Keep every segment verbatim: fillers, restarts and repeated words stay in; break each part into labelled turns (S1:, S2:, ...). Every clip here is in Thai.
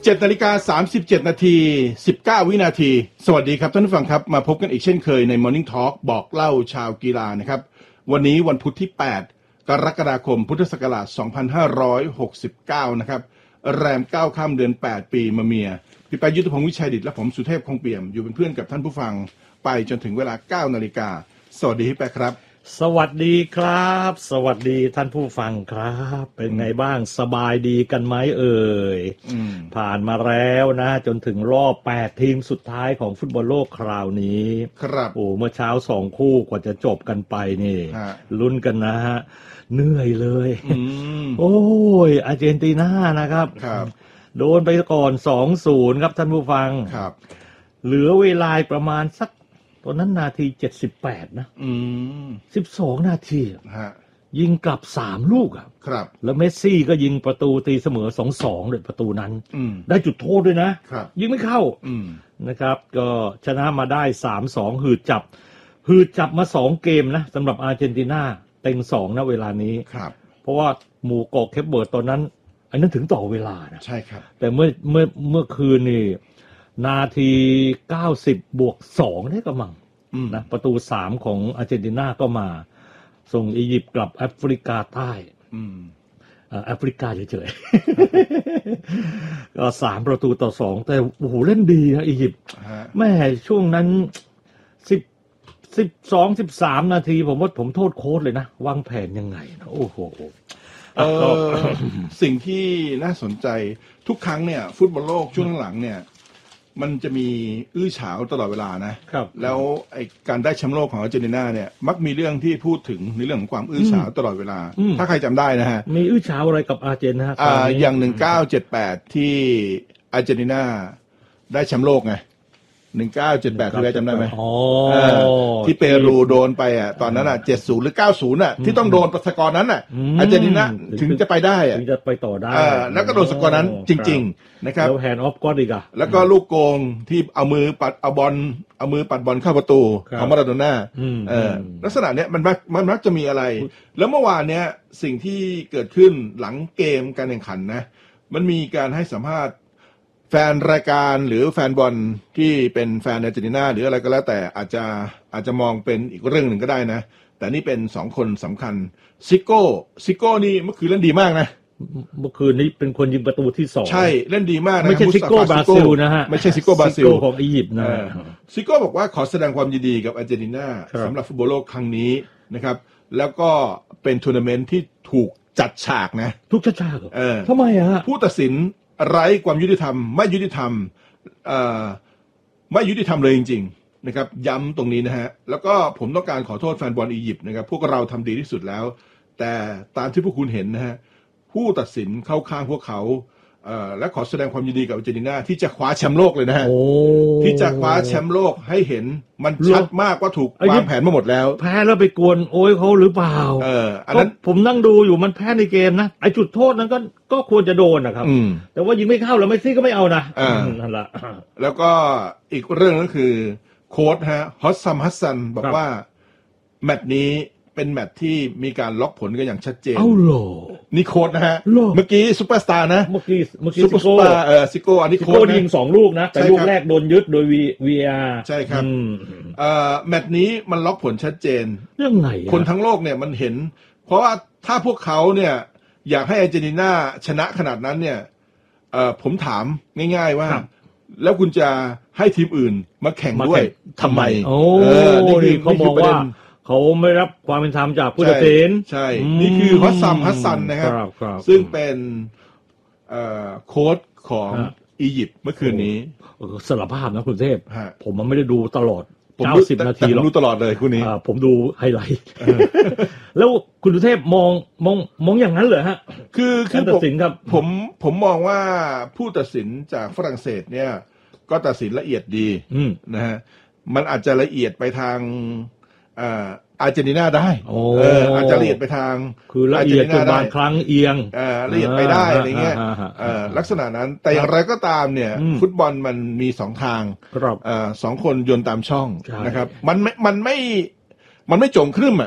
S1: เจ็ดนาฬิกาสามสิบเจ็ดนาทีสิบเก้าวินาทีสวัสดีครับท่านผู้ฟังครับมาพบกันอีกเช่นเคยใน Morning Talk บอกเล่าชาวกีฬานะครับวันนี้วันพุธที่แปดกรกฎาคมพุทธศักราชสองพันห้าร้อยหกสิบเก้านะครับแรมเก้าค่ำเดือนแปดปีมะเมียพี่ปายุทธพงศ์วิชัยดิษฐ์และผมสุเทพคงเปี่ยมอยู่เป็นเพื่อนกับท่านผู้ฟังไปจนถึงเวลา เก้านาฬิกาสวัสดีพี่แปะครับ
S2: สวัสดีครับสวัสดีท่านผู้ฟังครับเป็นไงบ้างสบายดีกันไหมเอ่ยผ่านมาแล้วนะจนถึงรอบแปดทีมสุดท้ายของฟุตบอลโลกคราวนี้
S1: ครับ
S2: โอ้เมื่อเช้าสองคู่กว่าจะจบกันไปนี่ลุ้นกันนะฮะเหนื่อยเลยโอ้ยอาร์เจนตินานะครับโดนไปก่อน สองศูนย์ ครับท่านผู้ฟัง
S1: ครับ
S2: เหลือเวลาประมาณสักตอนนั้นนาทีเจ็ดสิบแปดนะ
S1: อืม
S2: สิบสองนาที
S1: ฮะ
S2: ยิงกลับสามลูกอ่ะ
S1: ครับ
S2: แล้วเมสซี่ก็ยิงประตูตีเสมอ สองสอง ด้วยประตูนั้น
S1: อืม
S2: ได้จุดโทษด้วยนะครับยิงไม่เข้า
S1: อืม
S2: นะครับก็ชนะมาได้ สามสอง หืดจับหืดจับมาสองเกมนะสำหรับอาร์เจนตินาเต็งสองณเวลานี้
S1: ครับ
S2: เพราะว่าหมู่เกาะเคปเบิร์ดตอนนั้นอันนั้นถึงต่อเวลานะ
S1: ใช่ครับ
S2: แต่เมื่อเมื่อเมื่อคืนนี่นาทีเก้าสิบบวกสองได้ก็มั่งนะประตูสามของอาร์เจนตินาก็มาส่งอียิปต์กลับแอฟริกาใต้แอฟริกาเฉยๆก็สามประตูต่อสองแต่โอ้โหเล่นดีนะอียิปต์แม่ช่วงนั้นสิบสิบสองสิบสามนาทีผมว่าผมโทษโค้ชเลยนะวางแผนยังไงนะโอ้โห
S1: เออสิ่งที่น่าสนใจทุกครั้งเนี่ยฟุตบอลโลกช่วงหลังเนี่ยมันจะมีอื้อฉาวตลอดเวลานะครับแล้วไอ้การได้แชมป์โลกของอาร์เจนตินาเนี่ยมักมีเรื่องที่พูดถึงในเรื่องของความอื้อฉาวตลอดเวลาถ้าใครจำได้นะฮะ
S2: มีอื้อฉาวอะไรกับอาร์เจนนะฮะ
S1: อ่าอย่างหนึ่งเก้าเจ็ดแปดที่อาร์เจนตินาได้แชมป์โลกไงหนึ่งเก้าเจ็ดแปดคืออะไรจำได้ไหม
S2: อ๋อ
S1: ที่เปรูโดนไปอ่ะตอนนั้นอ่ะเจ็ดศูนย์หรือเก้าศูนย์อ่ะที่ต้องโดนสกอร์นั้นอ่ะอาร์เจนตินาถึงจะไปได้อ่ะ
S2: ถึงจะไปต่อได้
S1: แล้วก็โดนสกอร์นั้นจริงๆนะครับ
S2: แล้วแฮนด์ออฟก็อีกอ่ะ
S1: แล้วก็ลูกโกงที่เอามือปัดเอาบอลเอามือปัดบอลเข้าประตูของมาราโดน่าเออลักษณะเนี้ยมันมักมันมักจะมีอะไรแล้วเมื่อวานเนี้ยสิ่งที่เกิดขึ้นหลังเกมการแข่งขันนะมันมีการให้สัมภาษณ์แฟนรายการหรือแฟนบอลที่เป็นแฟนอาร์เจนตินาหรืออะไรก็แล้วแต่อาจจะอาจจะมองเป็นอีกเรื่องหนึ่งก็ได้นะแต่นี่เป็นสองคนสำคัญซิโก้ซิโก้นี่เมื่อคืนเล่นดีมากนะ
S2: เมื่อคืนนี้เป็นคนยิงประตูที่สอง
S1: ใช่เล่นดีมากนะ
S2: ไม่ใช่ซิโก้บราซิลนะฮะ
S1: ไม่ใช่ซิโก้บราซิล
S2: ของอียิปต์นะ
S1: ซิโก้บอกว่าขอแสดงความยินดีกับอาร์เจนตินาสำหรับฟุตบอลโลกครั้งนี้นะครับแล้วก็เป็นทัวร์นาเมนต์ที่ถูกจัดฉากนะ
S2: ทุกฉากเหรอทำไมอะ
S1: ผู้ตัดสินไร้ความยุติธรรมไม่ยุติธรรมไม่ยุติธรรมเลยจริงๆนะครับย้ำตรงนี้นะฮะแล้วก็ผมต้องการขอโทษแฟนบอลอียิปต์นะครับพวกเราทำดีที่สุดแล้วแต่ตามที่พวกคุณเห็นนะฮะผู้ตัดสินเข้าข้างพวกเขาและขอแสดงความยินดีกับอาร์เจนตินาที่จะคว้าแชมป์โลกเลยนะฮะที่จะคว้าแชมป์โลกให้เห็นมันชัดมากว่าถูกวางแผนมาหมดแล้ว
S2: แพ้แล้วไปกวนโอ้ยเขาหรือเปล่า
S1: เอออันนั้น
S2: ผมนั่งดูอยู่มันแพ้ในเกมนะไอจุดโทษนั้นก็ก็ควรจะโดนนะครับแต่ว่ายิงไม่เข้าแล้วเมสซี่ก็ไม่เอานะนั่นแหละ
S1: แล้วก็อีกเรื่องก็คือโค้ชฮะฮอสซัมฮัสซันบอกว่าแมตช์นี้เป็นแมตช์ที่มีการล็อกผลกันอย่างชัดเจน
S2: เอ้าโห
S1: นี่โค้ชนะฮะเมื่อกี้ซุปเปอร์สตาร์นะ
S2: เมื่อกี้เมื่อกี้
S1: ซุปเปอร์สตาร์เออซิโก้อันนี้โค้ช
S2: ยิงสองลูกนะแต่ลูกแรกโดนยึดโดย วี อาร์
S1: ใช่ครับเอ่อแมตช์นี้มันล็อกผลชัดเจน
S2: เรื่องไหน
S1: คนทั้งโลกเนี่ยมันเห็นเพราะว่าถ้าพวกเขาเนี่ยอยากให้อาร์เจนตินาชนะขนาดนั้นเนี่ยเอ่อผมถามง่ายๆว่าแล้วคุณจะให้ทีมอื่นมาแข่งด้วยทำไม
S2: โอ้นี่เขาบอกว่าเขาไม่รับความเป็นธรรมจากผู้ตัดสิน
S1: ใช่นี่คือฮัสซัมฮัสซันนะครับซึ่งเป็นโค้ชของอียิปต์เมื่อคืนนี้
S2: สารภาพนะคุณเทพผมมันไม่ได้ดูตลอดเก้าสิบนาที
S1: หรอกดูตลอดเลยคุณนี้
S2: ผมดูไฮไลท์แล้วคุณสุเทพมองมองมองอย่างนั้นเหรอฮะ
S1: คือคือ
S2: ตัดสินครับ
S1: ผมผมมองว่าผู้ตัดสินจากฝรั่งเศสเนี่ยก็ตัดสินละเอียดดีนะฮะมันอาจจะละเอียดไปทางอาร์เจนตินาได้เอออาจจะละเอียดไปทาง
S2: คือละเอียดจนบางครั้งเอียง
S1: ละเอียดไปได้อะไรเงี้ยลักษณะนั้นแต่อย่างไรก็ตามเนี่ยฟุตบอลมันมีสองทางสองคนโยนตามช่องนะครับมันไม่มันไม่มันไม่โจงครึ่มอ่ะ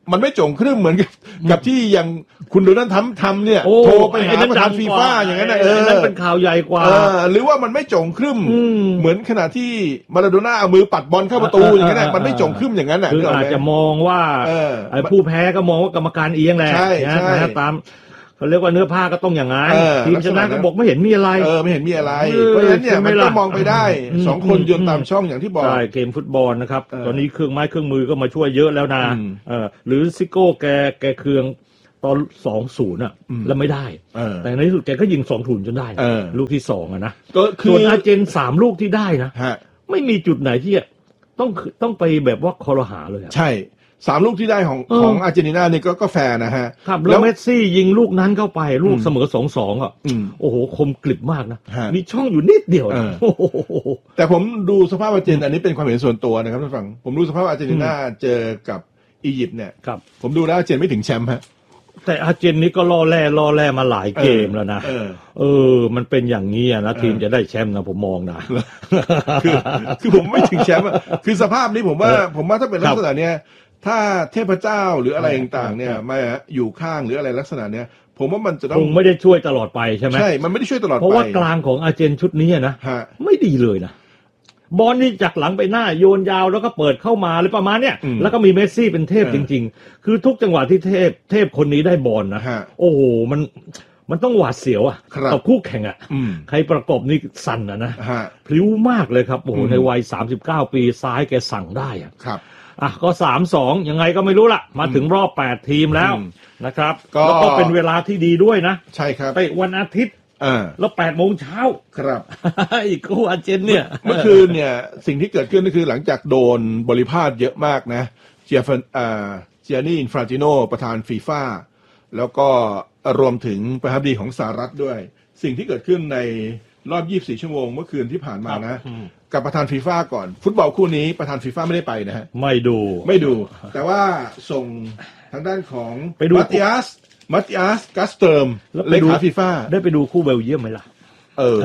S1: มันไม่โจ่งครึ่มเหมือนกับกับที่อย่างคุณโดนัลด์ทรัมป์ทำเนี่ยโทรไปหาประธานฟีฟ่าอย่างนั้นนะเออ
S2: นั่นเป็นข่าวใหญ่กว่า
S1: หรือว่ามันไม่โจ่งครึ่มเหมือนขณะที่มาราโดน่าเอามือปัดบอลเข้าประตูอย่างนั้นมันไม่โจ่งครึ่มอย่างนั้น
S2: คืออาจจะมองว่าผู้แพ้ก็มองว่ากรรมการเอียงแหละนะตามเขาเรียกว่าเนื้อผ้าก็ต้องอย่างนั้นทีมชนะก็บอกไม่เห็นมีอะไร
S1: เออไม่เห็นมีอะไรเพราะฉะนั้นเนี่ยมันก็มองไปได้สองคนโยนตามช่องอย่างที่บอก
S2: ใช่เกมฟุตบอลนะครับตอนนี้เครื่องไม้เครื่องมือก็มาช่วยเยอะแล้วนะเออหรือซิโก้แกแกเครื่องตอน สองศูนย์ อ่ะแล้วไม่ได้แต่ในที่สุดแกก็ยิง สองศูนย์ จนได้ลูกที่สองอ่ะนะส่วนอาร์เจนสามลูกที่ได้นะไม่มีจุดไหนที่ต้องต้องไปแบบว่าคอรหาเลย
S1: ใช่สามลูกที่ได้ของของอาร์เจนตินาเนี่ยก็ก็แฟร์นะฮะ
S2: ครับแล้วเมสซี่ยิงลูกนั้นเข้าไปลูกเสมอ สองสอง อ่ะโอ้โหคมกริบมากนะมีช่องอยู่นิดเดียวนะ
S1: แต่ผมดูสภาพอาร์เจนอันนี้เป็นความเห็นส่วนตัวนะครับท่านฟังผมดูสภาพอาร์เจนตินาเจอกับอียิปต์เนี่ยผมดูแล้วอาร์เจนไม่ถึงแชมป์ฮะ
S2: แต่อาร์เจนนี่ก็ล่อแร่ล่อแร่มาหลายเกมแล้วนะเออมันเป็นอย่างนี้นะทีมจะได้แชมป์นะผมมองนะ
S1: คือคือผมไม่ถึงแชมป์คือสภาพนี้ผมว่าผมว่าถ้าเป็นลักษณะเนี้ยถ้าเทพเจ้าหรืออะไรต่างๆเนี่ยมาอยู่ข้างหรืออะไรลักษณะเนี้ยผมว่ามันจะต้อง
S2: คงไม่ได้ช่วยตลอดไปใช่ไหม
S1: ใช่มันไม่ได้ช่วยตลอดไป
S2: เพราะว่ากลางของอาร์เจนชุดนี้นะไม่ดีเลยนะบอลนี่จากหลังไปหน้าโยนยาวแล้วก็เปิดเข้ามาเลยประมาณเนี้ยแล้วก็มีเมสซี่เป็นเทพจริงๆคือทุกจังหวะที่เทพเทพคนนี้ได้บอลนะโอ้โหมันมันต้องหวาดเสียวอ่ะกับคู่แข่งอ่ะใครประกบนี่สั่นอ่ะนะพลิ้วมากเลยครับโอ้โหในวัยสามสิบเก้าปีซ้ายแกสั่งได้อ่ะอ่ะก็ สามสอง ยังไงก็ไม่รู้ล่ะมาถึงรอบแปดทีมแล้วนะครับแล้วก็เป็นเวลาที่ดีด้วยนะ
S1: ใช่ครับ
S2: ไปวันอาทิตย์แล้วแปดโมงเช้า
S1: ครับ
S2: อีกคู่อาร์เจนเนี่ย
S1: เมื่อคืนเนี่ยสิ่งที่เกิดขึ้นก็คือหลังจากโดนบริพาทเยอะมากนะเจียฟอ่าเจียนี่อินฟรานติโนประธานฟีฟ่าแล้วก็รวมถึงประธานาธิบดีของสหรัฐด้วยสิ่งที่เกิดขึ้นในรอบยี่สิบสี่ชั่วโมงเมื่อคืนที่ผ่านมานะกับประธานฟีฟ่าก่อนฟุตบอลคู่นี้ประธานฟีฟ่าไม่ได้ไปนะฮะ
S2: ไม่ดู
S1: ไม่ดูแต่ว่าส่งทางด้านของมัตติอัสมัตติอัสกัสเติร์มเลขาฟีฟ่า
S2: ได้ไปดูคู่เบลเยียมไหมล่ะ
S1: เออ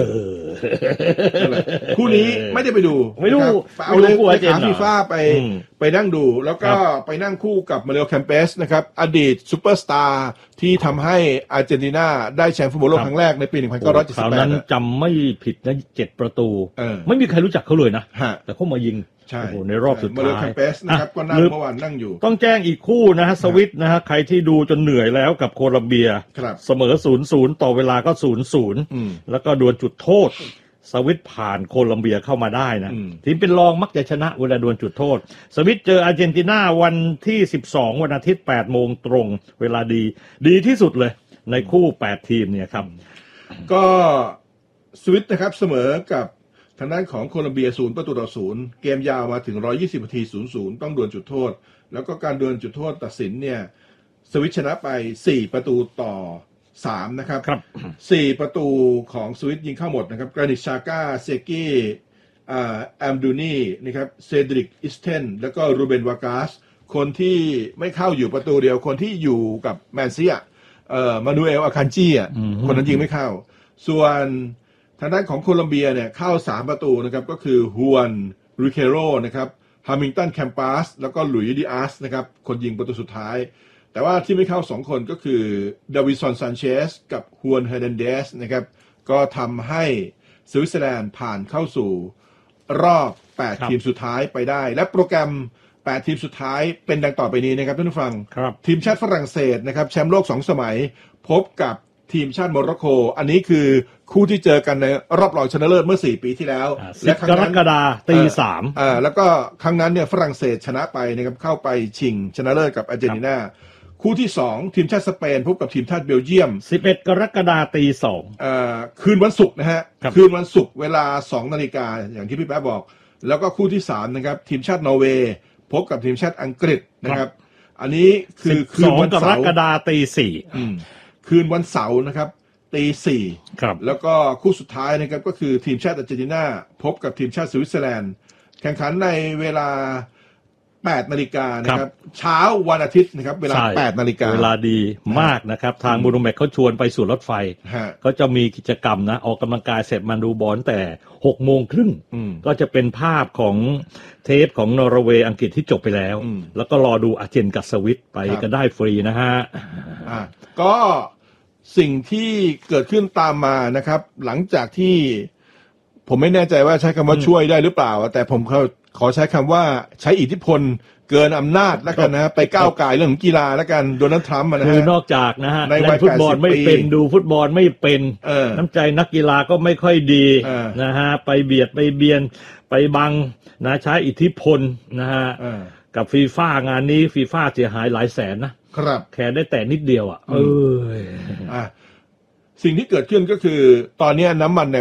S1: คู่นี้ไม่ได้ไปดู
S2: ไม่ดู
S1: เอาเลขาฟีฟ่าไปไปนั่งดูแล้วก็ไปนั่งคู่กับมาเรโอแคมเปสนะครับอดีตซูเปอร์สตาร์ที่ทำให้อาร์เจนตินาได้แชมป์ฟุตบอลโลกครั้งแรกในปีหนึ่งพันเก้าร้อยเจ็ดสิบแปด
S2: คราวนั้นจำไม่ผิดนะเจ็ดประตูไม่มีใครรู้จักเขาเลยนะแต่เขามายิง
S1: ใช่
S2: ในรอบสุดท้ายมา
S1: เรโอแคมเปสนะครับก็นั่งเมื่อวานนั่งอยู่
S2: ต้องแจ้งอีกคู่นะฮะสวิตนะฮะใครที่ดูจนเหนื่อยแล้วกับโคลัมเบียเสมอ ศูนย์ศูนย์ ต่อเวลาก็ ศูนย์ศูนย์ แล้วก็ดวลจุดโทษสวิตผ่านโคลัมเบียเข้ามาได้นะทีมเป็นรองมักจะชนะเวลาดวลจุดโทษสวิตเจออาร์เจนตินาวันที่สิบสองวันอาทิตย์แปดโมงตรงเวลาดีดีที่สุดเลยในคู่แปดทีมเนี่ยครับ
S1: ก็สวิตนะครับเสมอกับทางด้านของโคลัมเบียศูนย์ประตูต่อศูนย์เกมยาวมาถึงหนึ่งร้อยยี่สิบนาที ศูนย์ศูนย์ ต้องดวลจุดโทษแล้วก็การดวลจุดโทษตัดสินเนี่ยสวิตชนะไปสี่ประตูต่อสามนะครับสี่ประตูของสวิตยิงเข้าหมดนะครับกรานิชชาก้าเซกี้อ่าแอมดูนีนะครับเซดริกอิสเทนแล้วก็รูเบนวากาสคนที่ไม่เข้าอยู่ประตูเดียวคนที่อยู่กับแมนซีอ่ะเอ่อมานูเอลอาคันจีอ่ะคนนั้นยิงไม่เข้าส่วนทางด้านของโคลัมเบียเนี่ยเข้าสามประตูนะครับก็คือฮวนริเคโรนะครับฮามิงตันแคมปัสแล้วก็หลุยส์ดิอาสนะครับคนยิงประตูสุดท้ายแต่ว่าที่ไม่เข้าสองคนก็คือดาวิสันซานเชสกับฮวนเฮเรนเดสนะครับก็ทำให้สวิตเซอร์แลนด์ผ่านเข้าสู่รอบแปดทีมสุดท้ายไปได้และโปรแกรมแปดทีมสุดท้ายเป็นดังต่อไปนี้นะครับท่านผู้ฟังทีมชาติฝรั่งเศสนะครับแชมป์โลกสองสมัยพบกับทีมชาติโมร็อกโกอันนี้คือคู่ที่เจอกันในรอบรองชนะเลิศเมื่อสี่ปีที่แล้ว
S2: และครั้งนั้นกรกฎาคมตีสาม
S1: อ่าแล้วก็ครั้งนั้นเนี่ยฝรั่งเศสชนะไปนะครับเข้าไปชิงชนะเลิศกับอาร์เจนตินาคู่ที่สองทีมชาติสเปนพบกับทีมชาติเบลเยียม
S2: สิบเอ็ดกรกฎาคมตีสอง
S1: อ่าคืนวันศุกร์นะฮะคืนวันศุกร์เวลาสองนาฬิกาอย่างที่พี่แป๊บบอกแล้วก็คู่ที่สามนะครับทีมชาตินอร์เวย์พบกับทีมชาติอังกฤษนะครับอันนี้คือคืนวันเสาร์
S2: กรกฎาคมตีสี่
S1: คืนวันเสาร์นะครับตีสี่แล้วก็คู่สุดท้ายนะครับก็คือทีมชาติอาร์เจนตินาพบกับทีมชาติสวิตเซอร์แลนด์แข่งขันในเวลาแปดนาฬิกานะครับเช้าวันอาทิตย์นะครับเวลาแปดนาฬิกา
S2: เวลาดีมากนะครับทางมูโนแมกเขาชวนไปสู่รถไฟก็จะมีกิจกรรมนะออกกำลังกายเสร็จมาดูบอลแต่หกโมงครึ่งก็จะเป็นภาพของเทปของนอร์เวย์อังกฤษที่จบไปแล้วแล้วก็รอดูอาร์เจนกับสวิตไปก็ได้ฟรีนะฮะ
S1: ก็สิ่งที่เกิดขึ้นตามมานะครับหลังจากที่ผมไม่แน่ใจว่าใช้คำว่าช่วยได้หรือเปล่าแต่ผมขอใช้คำว่าใช้อิทธิพลเกินอำนาจแล้วกันนะไปก้าวไก่เรื่องของกีฬาแล้วกันโดนัลด์ทรัมป์นะฮะ
S2: คือนอกจากนะฮะในวัยฟุตบอลไม่เป็นดูฟุตบอลไม่เป็นน้ำใจนักกีฬาก็ไม่ค่อยดีนะฮะไปเบียดไปเบียนไปบังนะใช้อิทธิพลนะฮะกับฟีฟ่างานนี้ฟีฟ่าเสียหายหลายแสนนะครับแค่ได้แต่นิดเดียวอ่ะเอออ่ะสิ่งที่เกิดขึ้นก็คือตอนนี้น้ำมันใน